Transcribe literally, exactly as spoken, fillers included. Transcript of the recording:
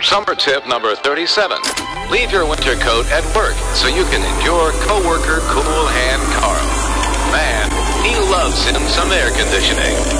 Summer tip number thirty-seven. Leave your winter coat at work so you can endure coworker Cool Hand Carl. Man, he loves him some air conditioning.